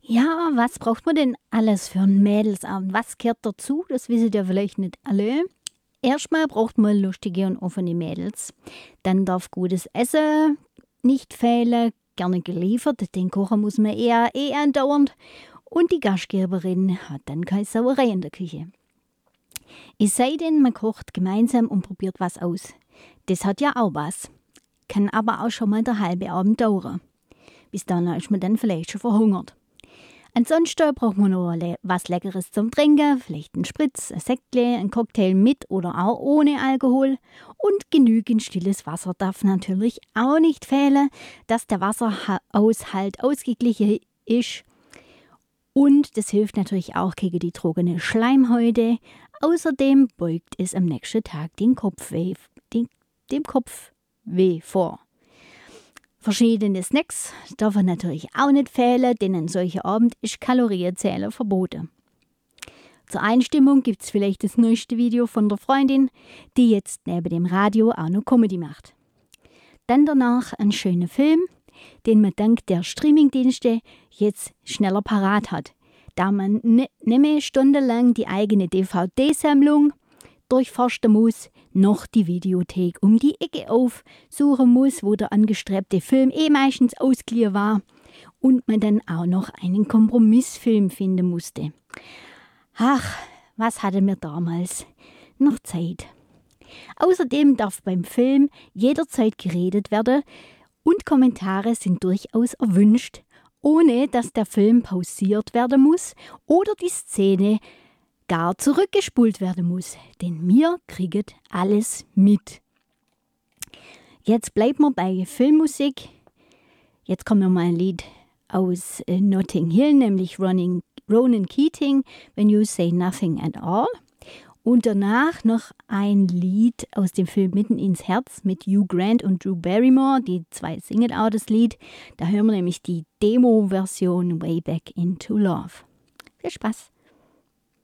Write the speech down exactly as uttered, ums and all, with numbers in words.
Ja, was braucht man denn alles für einen Mädelsabend? Was gehört dazu? Das wissen ja vielleicht nicht alle. Erstmal braucht man lustige und offene Mädels. Dann darf gutes Essen nicht fehlen, gerne geliefert. Den Kocher muss man eher eh andauernd. Und die Gastgeberin hat dann keine Sauerei in der Küche. Es sei denn, man kocht gemeinsam und probiert was aus. Das hat ja auch was. Kann aber auch schon mal der halbe Abend dauern. Bis dann ist man dann vielleicht schon verhungert. Ansonsten braucht man noch was Leckeres zum Trinken, vielleicht einen Spritz, ein Sektle, ein Cocktail mit oder auch ohne Alkohol. Und genügend stilles Wasser darf natürlich auch nicht fehlen, dass der Wasserhaushalt ausgeglichen ist. Und das hilft natürlich auch gegen die trockene Schleimhäute. Außerdem beugt es am nächsten Tag den Kopfweh, den, dem Kopfweh vor. Verschiedene Snacks dürfen natürlich auch nicht fehlen, denn an solchen Abend ist Kalorienzähler verboten. Zur Einstimmung gibt es vielleicht das neueste Video von der Freundin, die jetzt neben dem Radio auch noch Comedy macht. Dann danach ein schöner Film, den man dank der Streamingdienste jetzt schneller parat hat, da man nicht mehr stundenlang die eigene D V D-Sammlung durchforsten muss, noch die Videothek um die Ecke aufsuchen muss, wo der angestrebte Film eh meistens ausgeliehen war und man dann auch noch einen Kompromissfilm finden musste. Ach, was hatten wir damals noch Zeit. Außerdem darf beim Film jederzeit geredet werden und Kommentare sind durchaus erwünscht, ohne dass der Film pausiert werden muss oder die Szene gar zurückgespult werden muss, denn wir kriegen alles mit. Jetzt bleiben wir bei Filmmusik. Jetzt kommt noch mal ein Lied aus äh, Notting Hill, nämlich Ronan, Ronan Keating, When You Say Nothing at All. Und danach noch ein Lied aus dem Film Mitten ins Herz mit Hugh Grant und Drew Barrymore. Die zwei singen auch das Lied. Da hören wir nämlich die Demo-Version Way Back into Love. Viel Spaß!